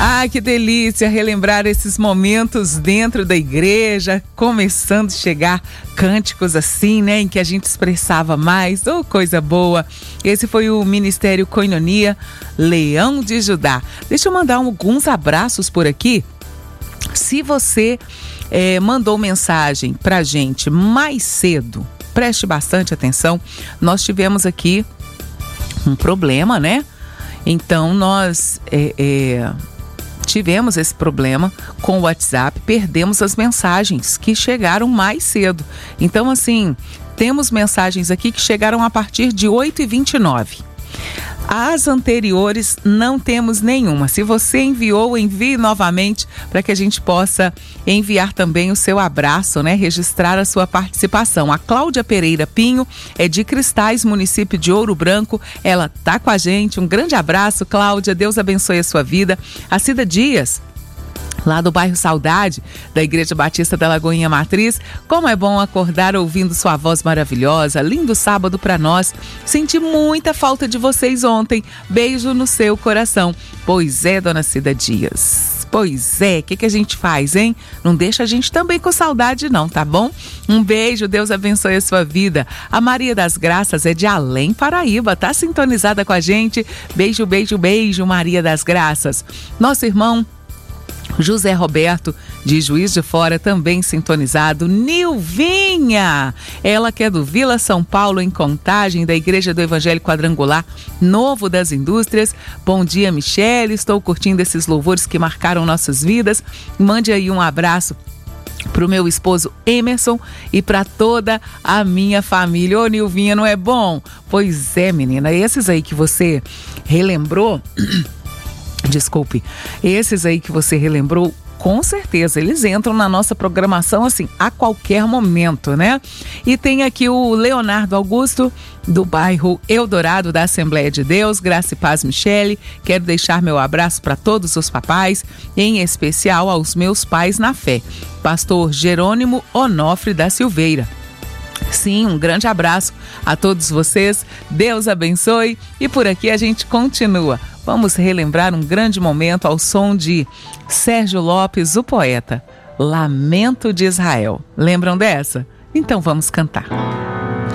Ah, que delícia relembrar esses momentos dentro da igreja, começando a chegar cânticos assim, né, em que a gente expressava mais, coisa boa. Esse foi o Ministério Koinonia Leão de Judá. Deixa eu mandar alguns abraços por aqui. Se você mandou mensagem pra gente mais cedo, preste bastante atenção, nós tivemos aqui um problema, né? Então nós tivemos esse problema com o WhatsApp, perdemos as mensagens que chegaram mais cedo. Então, assim, temos mensagens aqui que chegaram a partir de 8h29. As anteriores não temos nenhuma. Se você enviou, envie novamente para que a gente possa enviar também o seu abraço, né? Registrar a sua participação. A Cláudia Pereira Pinho é de Cristais, município de Ouro Branco. Ela tá com a gente. Um grande abraço, Cláudia. Deus abençoe a sua vida. A Cida Dias, lá do bairro Saudade, da Igreja Batista da Lagoinha Matriz. Como é bom acordar ouvindo sua voz maravilhosa. Lindo sábado para nós. Senti muita falta de vocês ontem. Beijo no seu coração. Pois é, dona Cida Dias. Pois é, o que a gente faz, hein? Não deixa a gente também com saudade não, tá bom? Um beijo, Deus abençoe a sua vida. A Maria das Graças é de Além, Paraíba, tá sintonizada com a gente. Beijo, beijo, beijo, Maria das Graças. Nosso irmão José Roberto, de Juiz de Fora, também sintonizado. Nilvinha, ela que é do Vila São Paulo, em Contagem, da Igreja do Evangelho Quadrangular Novo das Indústrias. Bom dia, Michele, estou curtindo esses louvores que marcaram nossas vidas. Mande aí um abraço pro meu esposo Emerson e para toda a minha família. Ô, Nilvinha, não é bom? Pois é, menina, esses aí que você relembrou... Desculpe, esses aí que você relembrou, com certeza, eles entram na nossa programação assim, a qualquer momento, né? E tem aqui o Leonardo Augusto, do bairro Eldorado, da Assembleia de Deus. Graça e paz, Michele. Quero deixar meu abraço para todos os papais, em especial aos meus pais na fé. Pastor Jerônimo Onofre da Silveira. Sim, um grande abraço a todos vocês. Deus abençoe. E por aqui a gente continua. Vamos relembrar um grande momento ao som de Sérgio Lopes, o poeta. Lamento de Israel. Lembram dessa? Então vamos cantar.